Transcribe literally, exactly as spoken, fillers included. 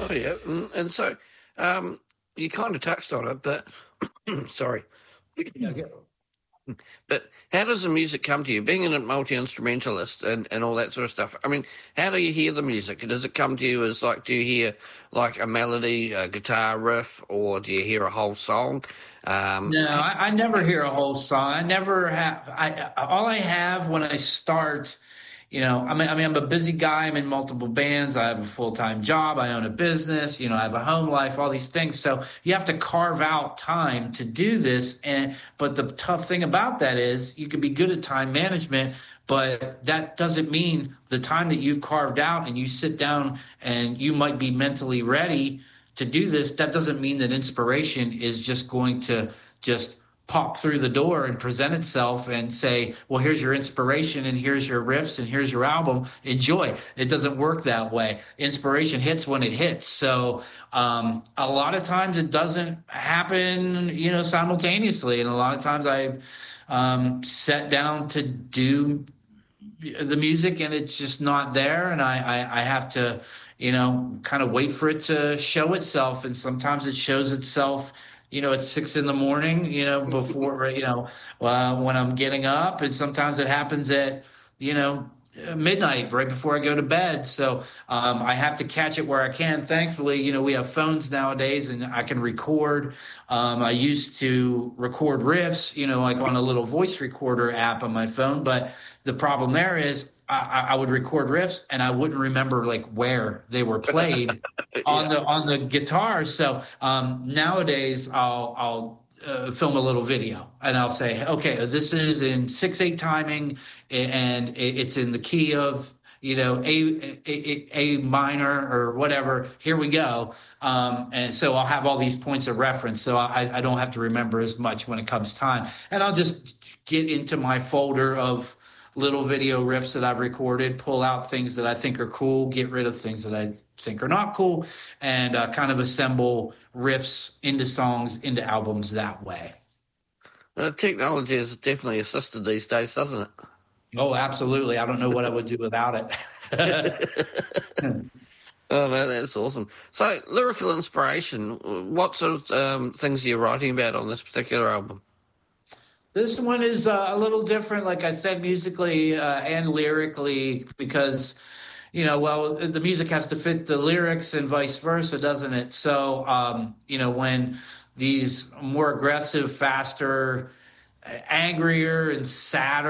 Oh yeah, and, and so um, you kind of touched on it, but sorry. Yeah, get, But how does the music come to you? Being a multi instrumentalist and, and all that sort of stuff. I mean, how do you hear the music? Does it come to you as like, do you hear like a melody, a guitar riff, or do you hear a whole song? Um, no, how, I, I never hear a whole song. I never have. I all I have when I start, you know, I mean, I mean, I'm a busy guy. I'm in multiple bands. I have a full time job. I own a business. You know, I have a home life. All these things. So you have to carve out time to do this. And but the tough thing about that is you can be good at time management, but that doesn't mean the time that you've carved out and you sit down and you might be mentally ready to do this. That doesn't mean that inspiration is just going to just pop through the door and present itself and say, well, here's your inspiration and here's your riffs and here's your album. Enjoy. It doesn't work that way. Inspiration hits when it hits. So um, a lot of times it doesn't happen, you know, simultaneously. And a lot of times I um, sat down to do the music and it's just not there. And I, I, I have to, you know, kind of wait for it to show itself. And sometimes it shows itself, you know, at six in the morning, you know, before, you know, uh, when I'm getting up. And sometimes it happens at, you know, midnight, right before I go to bed. So um, I have to catch it where I can. Thankfully, you know, we have phones nowadays and I can record. Um, I used to record riffs, you know, like on a little voice recorder app on my phone. But the problem there is I, I would record riffs and I wouldn't remember like where they were played on yeah. the on the guitar. So um, nowadays I'll I'll uh, film a little video and I'll say, okay, this is in six eight timing and it's in the key of you know a a, a minor or whatever. Here we go. Um, and so I'll have all these points of reference. So I, I don't have to remember as much when it comes time. And I'll just get into my folder of little video riffs that I've recorded, pull out things that I think are cool, get rid of things that I think are not cool, and uh, kind of assemble riffs into songs, into albums that way. Uh, technology has definitely assisted these days, doesn't it? Oh, absolutely. I don't know what I would do without it. Oh no, that's awesome. So, lyrical inspiration. What sort of um, things are you writing about on this particular album? This one is uh, a little different, like I said, musically uh, and lyrically, because, you know, well, the music has to fit the lyrics and vice versa, doesn't it? So, um, you know, when these more aggressive, faster, angrier, and sadder